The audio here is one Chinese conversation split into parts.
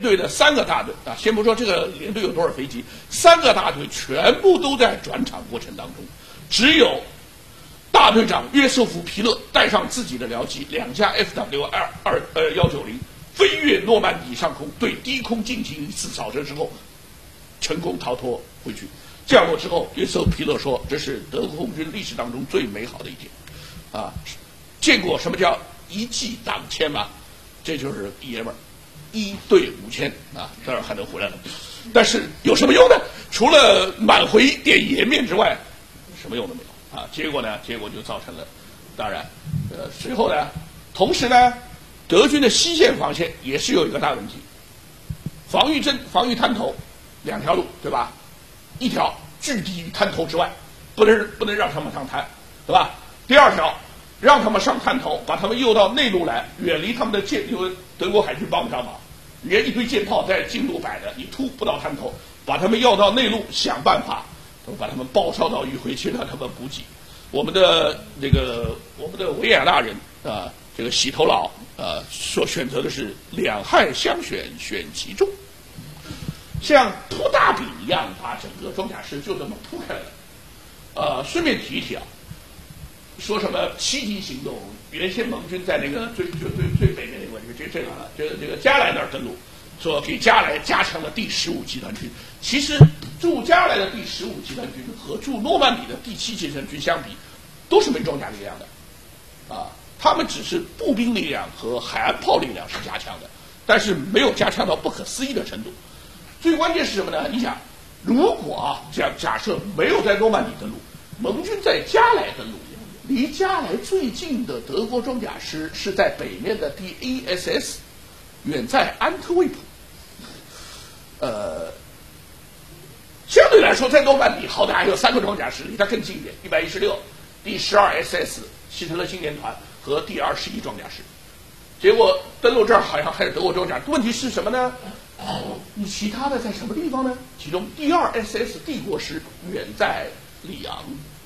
队的3个大队啊，先不说这个连队有多少飞机，3个大队全部都在转场过程当中，只有大队长约瑟夫·皮勒带上自己的僚机2架 FW-190飞越诺曼底上空，对低空进行一次扫射之后，成功逃脱回去。降落之后，约瑟夫·皮勒说：“这是德国空军历史当中最美好的一天。”啊，见过什么叫一骑当千吗？这就是爷们儿，1对5000啊，这儿还能回来了。但是有什么用呢？除了满回点颜面之外，什么用都没有啊。结果就造成了，当然，随后呢，同时呢，德军的西线防线也是有一个大问题，防御滩头2条路，对吧？一条拒敌于滩头之外，不能让他们上滩，对吧？第2条，让他们上滩头，把他们诱到内陆来，远离他们的舰，因为德国海军帮不上忙，人家一堆舰炮在近路摆着，你突不到滩头，把他们要到内陆，想办法把他们包抄到迂回去，让他们补给。我们的维也纳人啊，这个洗头佬所选择的是两汉相选，选其中。像铺大饼一样把整个装甲师就这么铺开了。顺便提一提啊，说什么7级行动，原先盟军在那个最北面那个位置，这个加莱那儿登陆，说给加莱加强了第15集团军。其实驻加莱的第15集团军和驻诺曼底的第7集团军相比，都是没装甲力量的，他们只是步兵力量和海岸炮力量是加强的，但是没有加强到不可思议的程度。最关键是什么呢？你想，如果这样假设没有在诺曼底登陆，盟军在加莱登陆，离加莱最近的德国装甲师是在北面的第 ASS， 远在安特卫普。相对来说，在诺曼底好歹还有3个装甲师，离它更近一点，116、第12 SS 希特勒青年团和第21装甲师。结果登陆这儿好像还是德国装甲，问题是什么呢？你其他的在什么地方呢？其中第2 SS 帝国师远在里昂。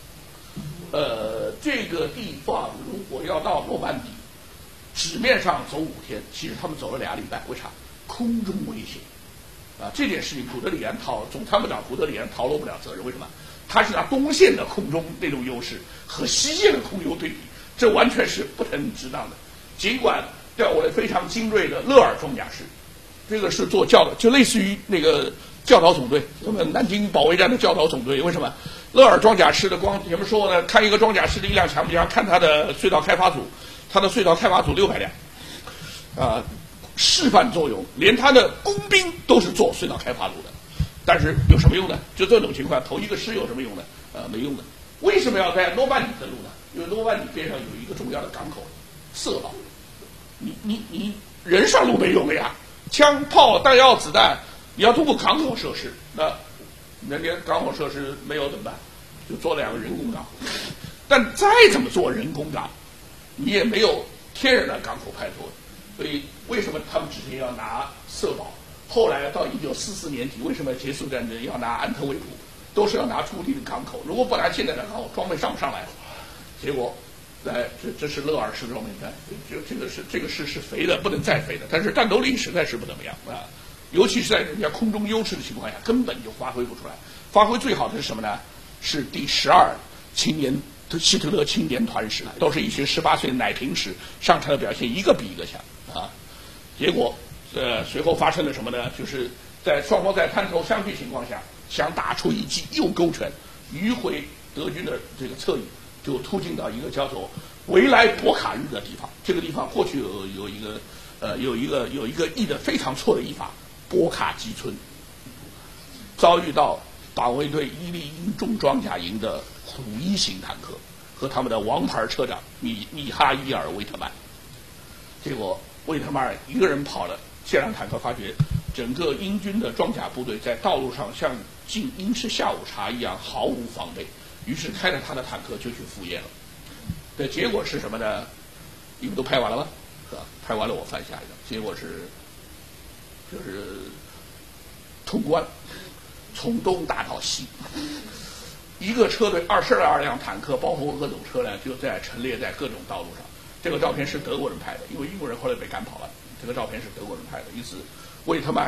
这个地方如果要到诺曼底，纸面上走5天，其实他们走了2礼拜，为啥？空中危险。这件事情总参谋长古德里安逃脱不了责任，为什么？他是拿东线的空中那种优势和西线的空优对比，这完全是不能值当的。尽管调过来非常精锐的勒尔装甲师，这个是做就类似于那个教导总队，我们南京保卫战的教导总队。为什么？勒尔装甲师的前面说呢，看一个装甲师力量强不强，看他的隧道开发组，他的隧道开发组600辆，示范作用，连他的工兵都是做隧道开发组的。但是有什么用呢？就这种情况，投一个师有什么用呢？没用的。为什么要在诺曼底登陆呢？因为诺曼底边上有一个重要的港口，色堡。你人上路没用的呀，枪炮弹药子弹，你要通过港口设施，那人家港口设施没有怎么办？就做2个人工港。但再怎么做人工港，你也没有天然的港口派头。所以为什么他们之前要拿色堡？后来到1944年底，为什么结束战争要拿安特卫普？都是要拿驻地的港口。如果不拿现在的港口，装备上不上来。结果，这是勒尔式装备战，这个是肥的，不能再肥的。但是战斗力实在是不怎么样啊，尤其是在人家空中优势的情况下，根本就发挥不出来。发挥最好的是什么呢？是第12希特勒青年团师，都是一群18岁奶瓶师，上场的表现一个比一个强啊。结果，随后发生了什么呢？就是在双方在滩头相距情况下，想打出一记右勾拳，迂回德军的这个侧翼，就突进到一个叫做维莱博卡日的地方。这个地方过去有一个译得非常错的译法，波卡基村。遭遇到保卫队伊利因重装甲营的虎1型坦克和他们的王牌车长米哈伊尔·维特曼。结果维特曼一个人跑了，这辆坦克发觉整个英军的装甲部队在道路上像进英式下午茶一样毫无防备，于是开着他的坦克就去赴宴了。的结果是什么呢？你们都拍完了吗？是吧？拍完了我翻下一个，结果就是通关，从东打到西，一个车队22辆坦克，包括各种车辆，就在陈列在各种道路上。这个照片是德国人拍的，因为英国人后来被赶跑了。这个照片是德国人拍的，因此维特曼